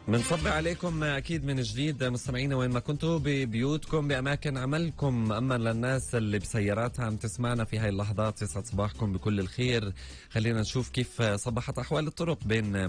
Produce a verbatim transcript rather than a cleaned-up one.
بنصب عليكم أكيد من جديد مستمعينا وين ما كنتوا ببيوتكم بأماكن عملكم. أما للناس اللي بسياراتها عم تسمعنا في هاي اللحظات يسعد صباحكم بكل الخير. خلينا نشوف كيف صبحت أحوال الطرق بين